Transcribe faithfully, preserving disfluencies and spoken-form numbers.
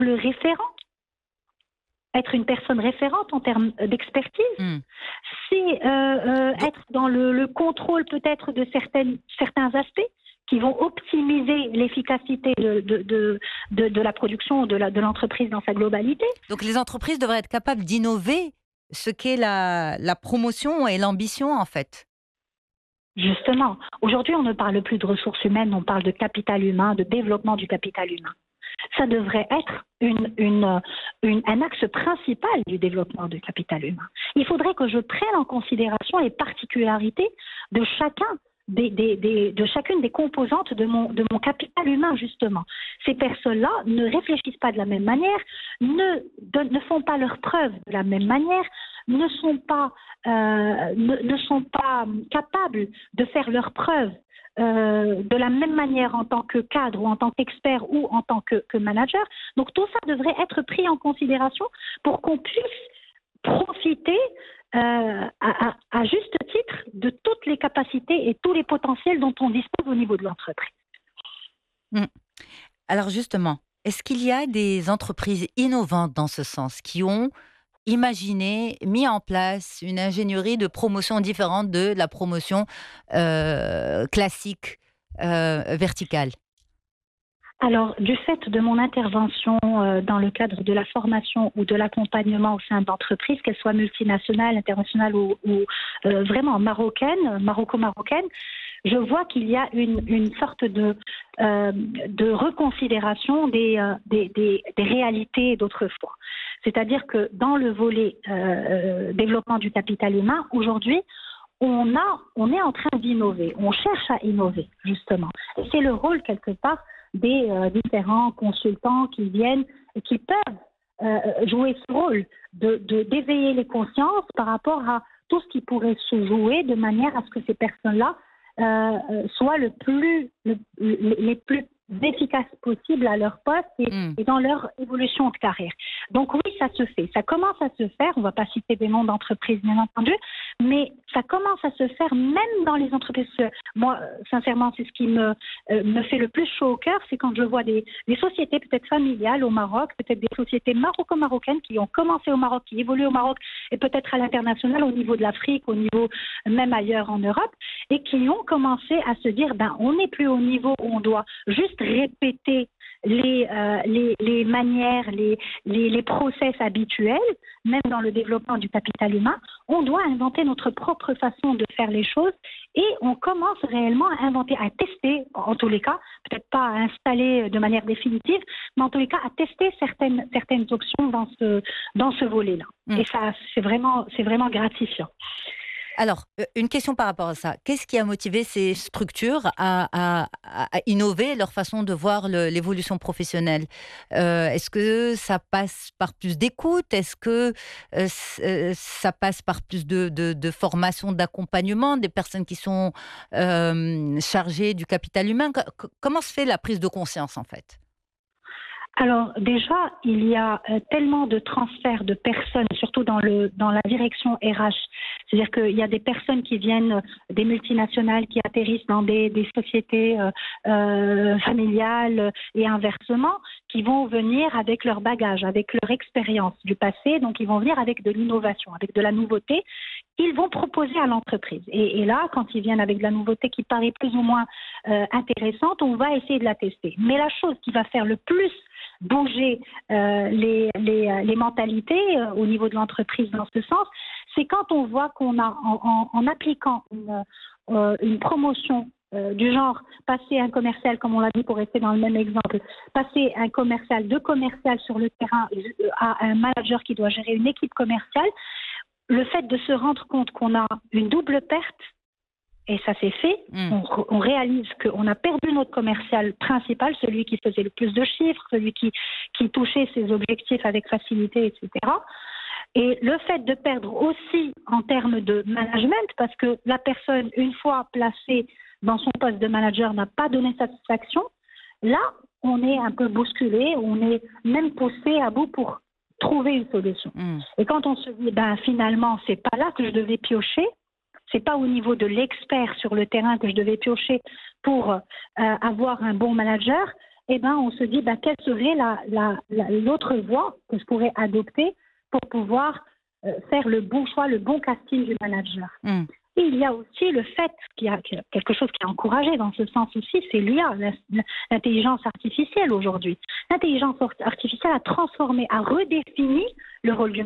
le référent, être une personne référente en termes d'expertise. Mm. C'est euh, euh, Donc, être dans le, le contrôle peut-être de certaines, certains aspects qui vont optimiser l'efficacité de, de, de, de, de la production de, la, de l'entreprise dans sa globalité. donc les entreprises devraient être capables d'innover ce qu'est la, la promotion et l'ambition, en fait. Justement, aujourd'hui, on ne parle plus de ressources humaines, on parle de capital humain, de développement du capital humain. Ça devrait être une, une, une, un axe principal du développement du capital humain. Il faudrait que je prenne en considération les particularités de chacun Des, des, des, de chacune des composantes de mon, de mon capital humain, justement. Ces personnes-là ne réfléchissent pas de la même manière, ne, de, ne font pas leurs preuves de la même manière, ne sont pas, euh, ne, ne sont pas capables de faire leurs preuves euh, de la même manière en tant que cadre ou en tant qu'expert ou en tant que, que manager. Donc tout ça devrait être pris en considération pour qu'on puisse profiter euh, à, à, à juste titre de toutes les capacités et tous les potentiels dont on dispose au niveau de l'entreprise. Mm. Alors justement, est-ce qu'il y a des entreprises innovantes dans ce sens qui ont imaginé, mis en place une ingénierie de promotion différente de la promotion euh, classique euh, verticale? Alors, du fait de mon intervention euh, dans le cadre de la formation ou de l'accompagnement au sein d'entreprises, qu'elles soient multinationales, internationales ou, ou euh, vraiment marocaines, maroco-marocaines, je vois qu'il y a une, une sorte de, euh, de reconsidération des, euh, des, des, des réalités d'autrefois. C'est-à-dire que dans le volet euh, développement du capital humain, aujourd'hui, on, a, on est en train d'innover, on cherche à innover, justement. Et c'est le rôle, quelque part, des euh, différents consultants qui viennent et qui peuvent euh, jouer ce rôle de, de, d'éveiller les consciences par rapport à tout ce qui pourrait se jouer de manière à ce que ces personnes-là euh, soient le plus, le, les plus efficaces possibles à leur poste et, Mm. et dans leur évolution de carrière. Donc oui, ça se fait. Ça commence à se faire. On ne va pas citer des noms d'entreprises, bien entendu, mais ça commence à se faire même dans les entreprises. Moi, sincèrement, c'est ce qui me, euh, me fait le plus chaud au cœur, c'est quand je vois des, des sociétés peut-être familiales au Maroc, peut-être des sociétés maroco-marocaines qui ont commencé au Maroc, qui évoluent au Maroc et peut-être à l'international, au niveau de l'Afrique, au niveau même ailleurs en Europe, et qui ont commencé à se dire, ben, on n'est plus au niveau où on doit juste répéter les, euh, les, les manières, les, les, les process habituels, même dans le développement du capital humain, on doit inventer notre propre façon de faire les choses et on commence réellement à inventer, à tester, en tous les cas, peut-être pas à installer de manière définitive, mais en tous les cas à tester certaines, certaines options dans ce, dans ce volet-là. Mm. Et ça, c'est vraiment, c'est vraiment gratifiant. Alors, euh, une question par rapport à ça. Qu'est-ce qui a motivé ces structures à, à- à innover leur façon de voir le- l'évolution professionnelle? Euh, Est-ce que ça passe par plus d'écoute? Est-ce que euh, c- euh, ça passe par plus de, de- de formation, d'accompagnement des personnes qui sont euh, chargées du capital humain? Co- co- Comment se fait la prise de conscience, en fait? Alors déjà, il y a euh, tellement de transferts de personnes, surtout dans, le, dans la direction R H. C'est-à-dire qu'il y a des personnes qui viennent euh, des multinationales, qui atterrissent dans des, des sociétés euh, euh, familiales et inversement, qui vont venir avec leur bagage, avec leur expérience du passé. Donc ils vont venir avec de l'innovation, avec de la nouveauté. Ils vont proposer à l'entreprise. Et, et là, quand ils viennent avec de la nouveauté qui paraît plus ou moins euh, intéressante, on va essayer de la tester. Mais la chose qui va faire le plus bouger euh, les, les, les mentalités euh, au niveau de l'entreprise dans ce sens, c'est quand on voit qu'on a, en, en, en appliquant une, euh, une promotion euh, du genre passer un commercial, comme on l'a dit pour rester dans le même exemple, passer un commercial, deux commerciales sur le terrain euh, à un manager qui doit gérer une équipe commerciale, le fait de se rendre compte qu'on a une double perte, et ça s'est fait, Mm. on, on réalise qu'on a perdu notre commercial principal, celui qui faisait le plus de chiffres, celui qui, qui touchait ses objectifs avec facilité, et cetera. Et le fait de perdre aussi en termes de management, parce que la personne, une fois placée dans son poste de manager, n'a pas donné satisfaction, là, on est un peu bousculé, on est même poussé à bout pour trouver une solution. Mm. Et quand on se dit, ben, finalement, c'est pas là que je devais piocher, c'est pas au niveau de l'expert sur le terrain que je devais piocher pour euh, avoir un bon manager, eh ben, on se dit, ben, quelle serait la, la, la, l'autre voie que je pourrais adopter pour pouvoir euh, faire le bon choix, le bon casting du manager. Mm. Et il y a aussi le fait qu'il y a quelque chose qui est encouragé dans ce sens aussi, c'est l'I A, l'intelligence artificielle aujourd'hui. L'intelligence artificielle a transformé, a redéfini le rôle du